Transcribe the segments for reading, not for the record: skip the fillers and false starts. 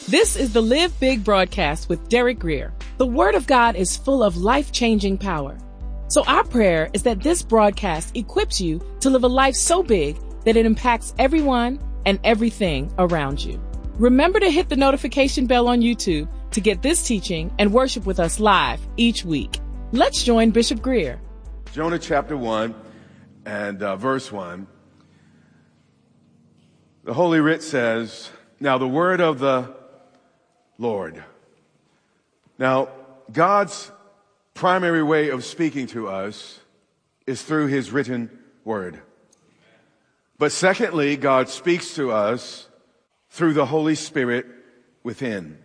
This is the Live Big broadcast with Derek Grier. The Word of God is full of life-changing power. So our prayer is that this broadcast equips you to live a life so big that it impacts everyone and everything around you. Remember to hit the notification bell on YouTube to get this teaching and worship with us live each week. Let's join Bishop Grier. Jonah chapter 1 and verse 1. The Holy Writ says, "Now the word of the Lord." Now, God's primary way of speaking to us is through his written word. But secondly, God speaks to us through the Holy Spirit within.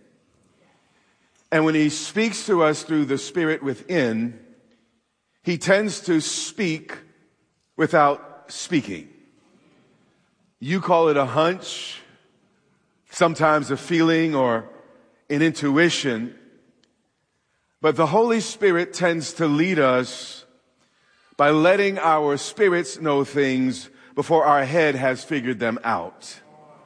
And when he speaks to us through the Spirit within, he tends to speak without speaking. You call it a hunch, sometimes a feeling or an intuition. But the Holy Spirit tends to lead us by letting our spirits know things before our head has figured them out.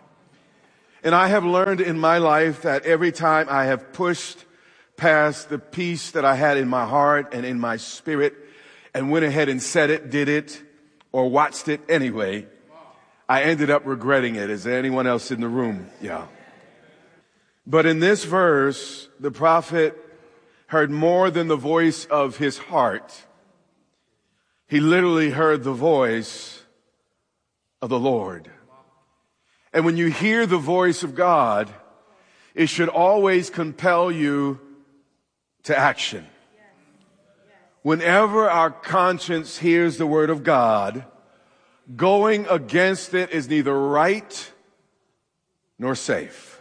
And I have learned in my life that every time I have pushed past the peace that I had in my heart and in my spirit and went ahead and said it, did it, or watched it anyway, I ended up regretting it. Is there anyone else in the room? Yeah. But in this verse, the prophet heard more than the voice of his heart. He literally heard the voice of the Lord. And when you hear the voice of God, it should always compel you to action. Whenever our conscience hears the word of God, going against it is neither right nor safe.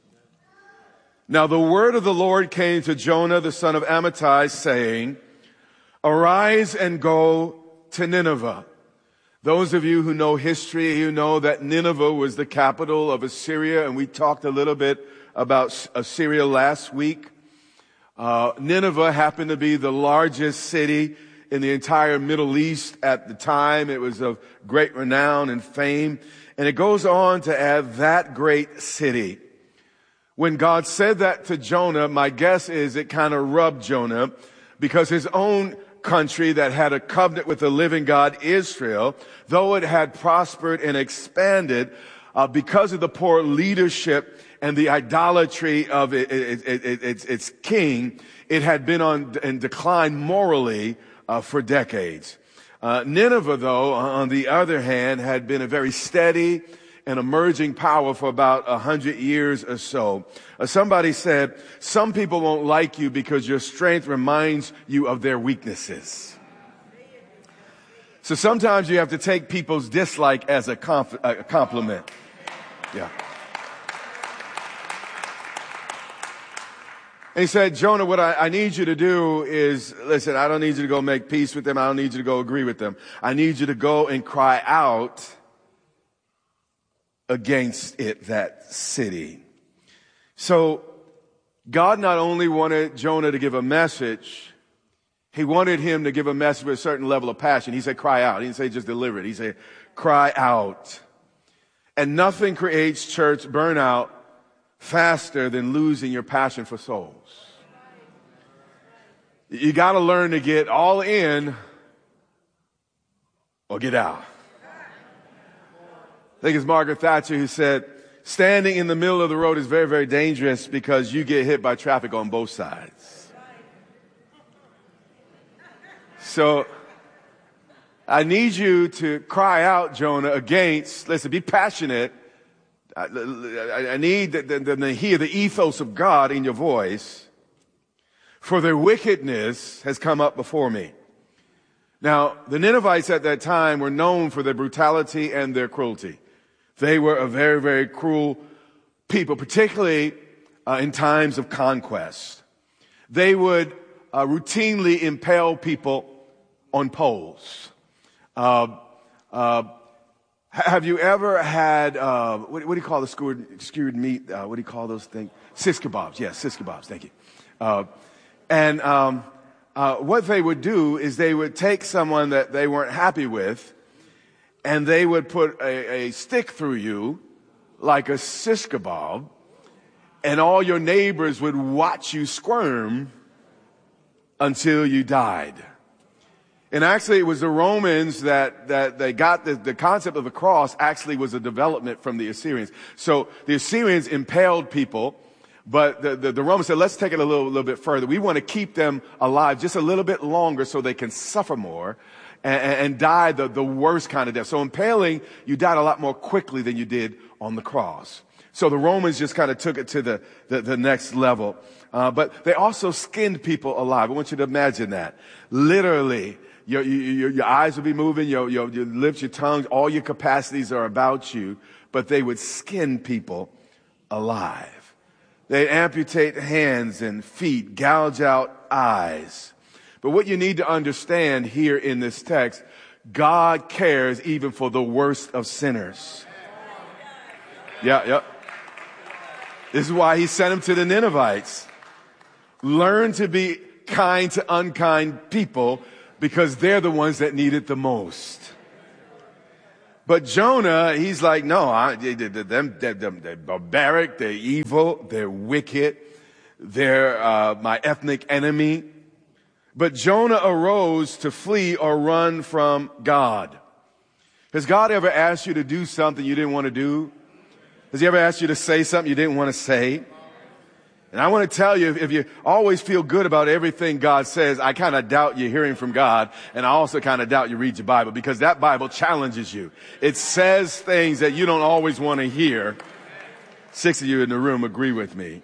Now the word of the Lord came to Jonah, the son of Amittai, saying, "Arise and go to Nineveh." Those of you who know history, you know that Nineveh was the capital of Assyria, and we talked a little bit about Assyria last week. Nineveh happened to be the largest city in the entire Middle East at the time. It was of great renown and fame. And it goes on to add that great city. When God said that to Jonah, my guess is it kind of rubbed Jonah because his own country that had a covenant with the living God, Israel, though it had prospered and expanded, because of the poor leadership and the idolatry of its king, it had been in decline morally for decades. Nineveh, though, on the other hand, had been a very steady and emerging power for about 100 years or so. Somebody said, some people won't like you because your strength reminds you of their weaknesses. So sometimes you have to take people's dislike as a compliment. Yeah. And he said, Jonah, what I need you to do is, listen, I don't need you to go make peace with them. I don't need you to go agree with them. I need you to go and cry out against it, that city. So God not only wanted Jonah to give a message, he wanted him to give a message with a certain level of passion. He said, cry out. He didn't say just deliver it. He said, cry out. And nothing creates church burnout faster than losing your passion for souls. You got to learn to get all in or get out. I think it's Margaret Thatcher who said, standing in the middle of the road is very, very dangerous because you get hit by traffic on both sides. So I need you to cry out, Jonah, against, listen, be passionate. I need to hear the ethos of God in your voice, for their wickedness has come up before me. Now, the Ninevites at that time were known for their brutality and their cruelty. They were a very, very cruel people, particularly in times of conquest. They would routinely impale people on poles. Have you ever had, what do you call the skewered meat? What do you call those things? Sis kebabs. Yes, sis kebabs. Thank you. What they would do is they would take someone that they weren't happy with, and they would put a stick through you like a sis kebab, and all your neighbors would watch you squirm until you died. And actually, it was the Romans that they got the concept of the cross actually was a development from the Assyrians. So the Assyrians impaled people, but the Romans said, let's take it a little bit further. We want to keep them alive just a little bit longer so they can suffer more and die the worst kind of death. So impaling, you died a lot more quickly than you did on the cross. So the Romans just kind of took it to the next level. But they also skinned people alive. I want you to imagine that. Literally, your eyes will be moving, your lips, your tongue, all your capacities are about you, but they would skin people alive. They'd amputate hands and feet, gouge out eyes. But what you need to understand here in this text, God cares even for the worst of sinners. Yeah. This is why he sent him to the Ninevites. Learn to be kind to unkind people because they're the ones that need it the most. But Jonah, he's like, no, they're barbaric, they're evil, they're wicked, they're my ethnic enemy. But Jonah arose to flee or run from God. Has God ever asked you to do something you didn't want to do? Has he ever asked you to say something you didn't want to say? And I want to tell you, if you always feel good about everything God says, I kind of doubt you're hearing from God. And I also kind of doubt you read your Bible because that Bible challenges you. It says things that you don't always want to hear. 6 of you in the room agree with me.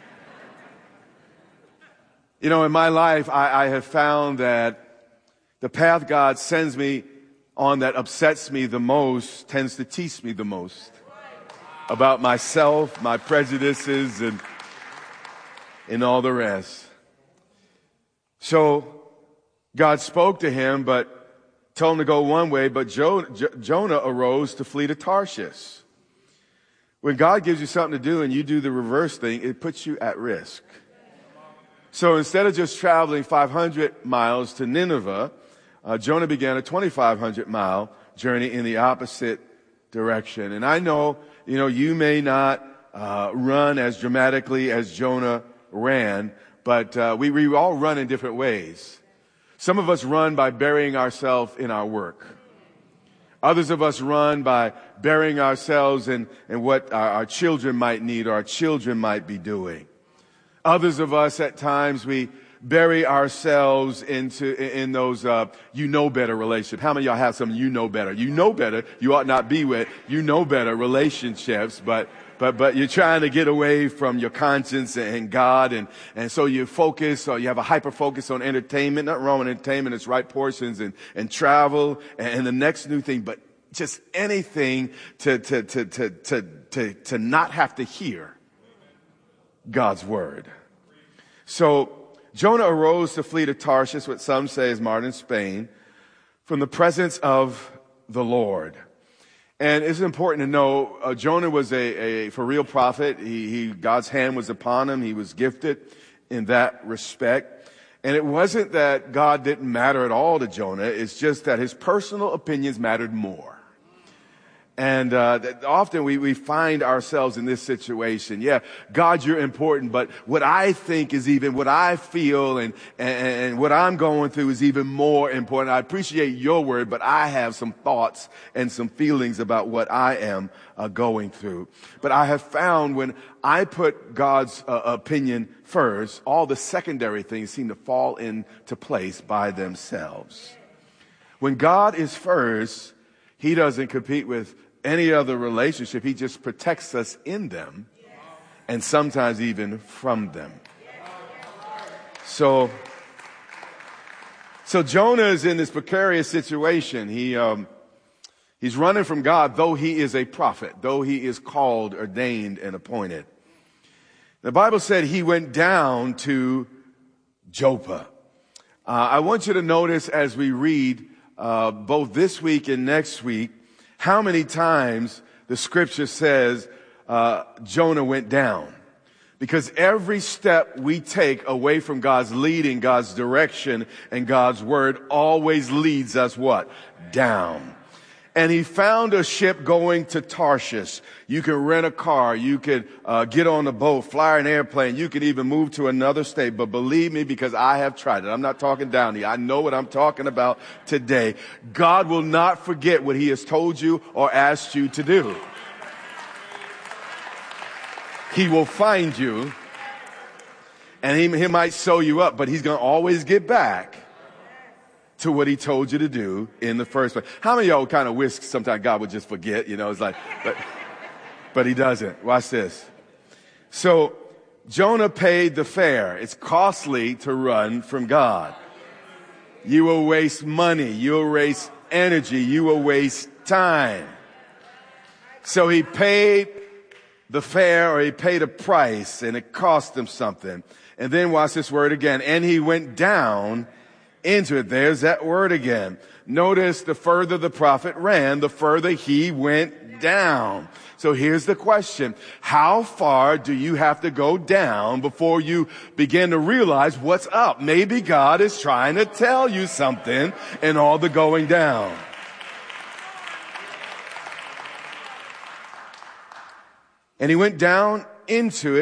You know, in my life, I have found that the path God sends me on that upsets me the most tends to teach me the most about myself, my prejudices, and all the rest. So God spoke to him, but told him to go one way, but Jonah arose to flee to Tarshish. When God gives you something to do and you do the reverse thing, it puts you at risk. So instead of just traveling 500 miles to Nineveh, Jonah began a 2,500 mile journey in the opposite direction. And I know, you may not run as dramatically as Jonah ran, but we all run in different ways. Some of us run by burying ourselves in our work. Others of us run by burying ourselves in what our children might need or our children might be doing. Others of us, at times, we bury ourselves in those better relationships. How many of y'all have some you know better? You know better. You ought not be with better relationships, but you're trying to get away from your conscience and God, and so you focus, or you have a hyper focus on entertainment. Not wrong with entertainment, it's right portions, and travel and the next new thing, but just anything to not have to hear God's word. So Jonah arose to flee to Tarshish, what some say is modern Spain, from the presence of the Lord. And it's important to know, Jonah was a for real prophet. God's hand was upon him. He was gifted in that respect. And it wasn't that God didn't matter at all to Jonah. It's just that his personal opinions mattered more. And often we find ourselves in this situation. Yeah, God, you're important, but what I think is even what I feel and what I'm going through is even more important. I appreciate your word, but I have some thoughts and some feelings about what I am going through. But I have found when I put God's opinion first, all the secondary things seem to fall into place by themselves. When God is first, he doesn't compete with any other relationship. He just protects us in them and sometimes even from them. So Jonah is in this precarious situation. He's running from God, though he is a prophet, though he is called, ordained, and appointed. The Bible said he went down to Joppa. I want you to notice as we read both this week and next week, how many times the scripture says Jonah went down. Because every step we take away from God's leading, God's direction, and God's word always leads us what? Down. And he found a ship going to Tarshish. You can rent a car. You can get on a boat, fly an airplane. You can even move to another state. But believe me, because I have tried it. I'm not talking down here. I know what I'm talking about today. God will not forget what he has told you or asked you to do. He will find you, and he might sew you up, but he's going to always get back to what he told you to do in the first place. How many of y'all kind of wish sometimes God would just forget, it's like, but he doesn't. Watch this. So Jonah paid the fare. It's costly to run from God. You will waste money. You'll waste energy. You will waste time. So he paid the fare, or he paid a price, and it cost him something. And then watch this word again. And he went down into it. There's that word again. Notice the further the prophet ran, the further he went down. So here's the question. How far do you have to go down before you begin to realize what's up? Maybe God is trying to tell you something in all the going down. And he went down into it.